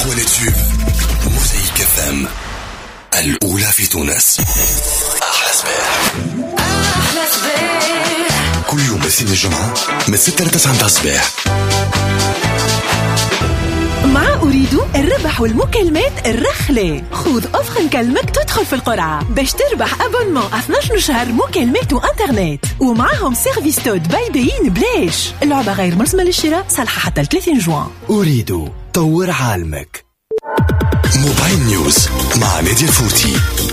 أقوى التيوب موزايك FM الأولى في تونس. أحلى صباح. أحلى صباح كل يوم الاثنين الجمعة من 6 ل 9 متاع الصباح. مع أريد الربح والمكالمات الرخلة. خذ أوفر نكلمك تدخل في القرعة باش تربح أبونمون 12 شهر مكالمات وإنترنت، ومعهم سيرفيس تود بايبين بلاش. اللعبة غير مرسمة للشراء، صالحة حتى 30 جوان. أريد طور عالمك. موبايل نيوز مع نادية الفوتي.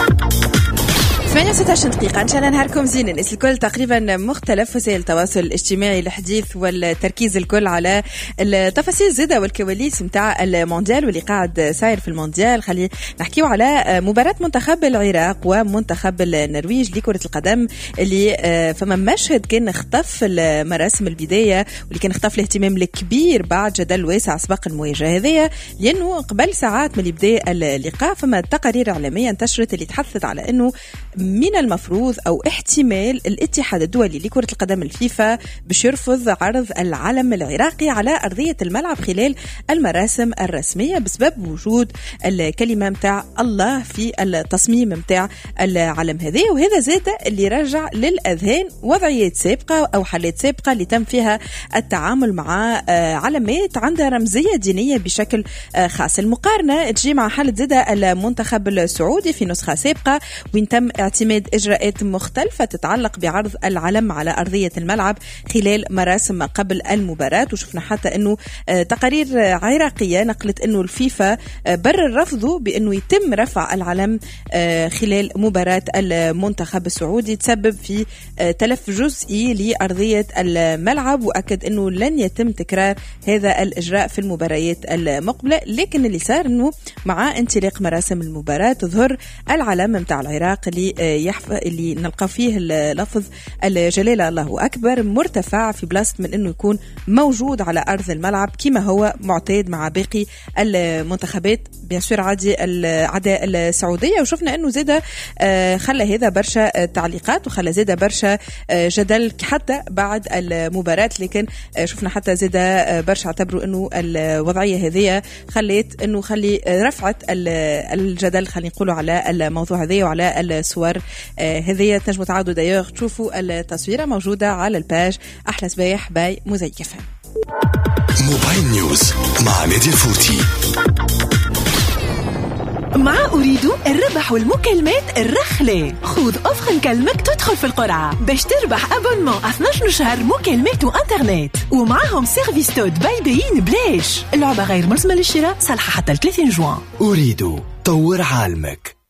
18 دقيقة. إن شاء الله نهاركم زين الناس الكل. تقريبا مختلف وسائل التواصل الاجتماعي الحديث والتركيز الكل على التفاصيل زيادة والكواليس متاع المونديال واللي قاعد ساير في المونديال. خلي نحكيو على مباراة منتخب العراق ومنتخب النرويج لكرة القدم اللي فما مشهد كان اختف المراسم البداية واللي كان اختف الاهتمام الكبير بعد جدل واسع سبق المواجهة هذه، لأنه قبل ساعات من اللي بدأ اللقاء فما تقارير إعلامية انتشرت اللي تحدثت على أنه من المفروض أو احتمال الاتحاد الدولي لكرة القدم الفيفا باش يرفض عرض العلم العراقي على أرضية الملعب خلال المراسم الرسمية بسبب وجود الكلمة متاع الله في التصميم متاع العلم هذه. وهذا زاد اللي رجع للأذهان وضعيات سابقة أو حالات سابقة اللي تم فيها التعامل مع علامات عندها رمزية دينية بشكل خاص. المقارنة تجي مع حالة زاد المنتخب السعودي في نسخة سابقة وين تم اعتماد إجراءات مختلفة تتعلق بعرض العلم على أرضية الملعب خلال مراسم قبل المباراة. وشفنا حتى أنه تقارير عراقية نقلت أنه الفيفا برر رفضه بأنه يتم رفع العلم خلال مباراة المنتخب السعودي تسبب في تلف جزئي لأرضية الملعب، وأكد أنه لن يتم تكرار هذا الإجراء في المباريات المقبلة. لكن اللي صار أنه مع انطلاق مراسم المباراة تظهر العلم متاع العراق اللي نلقى فيه لفظ الجلالة الله أكبر مرتفع في بلاصة من أنه يكون موجود على أرض الملعب كما هو معتاد مع باقي المنتخبات بيسير عادة السعودية. وشفنا أنه زاد خلى هذا برشا تعليقات وخلى زاد برشا جدل حتى بعد المباراة، لكن شفنا حتى زاد برشا اعتبروا أنه الوضعية هذه خلت أنه رفعت الجدل خلينا نقولوا على الموضوع هذا وعلى الصور هذه. تنجموا تعودوا دايوغ تشوفوا التصويرة موجودة على الباج أحلى صباح باي موزايك FM. موبايل نيوز مع نادية الفوتي. مع أريد الربح والمكالمات الرخلة. خذ أوفر نكلمك تدخل في القرعة باش تربح أبونمون 12 شهر مكالمات وإنترنت، ومعهم سيرفيس تود بايبين بلاش. اللعبة غير مرسمة للشراء، صالحة حتى 30 جوان. أريد طور عالمك.